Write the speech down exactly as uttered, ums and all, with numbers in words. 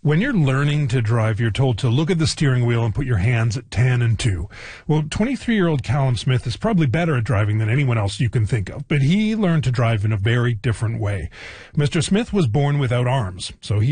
When you're learning to drive, you're told to look at the steering wheel and put your hands at ten and two. Well, twenty-three-year-old Callum Smith is probably better at driving than anyone else you can think of, but he learned to drive in a very different way. Mister Smith was born without arms, so he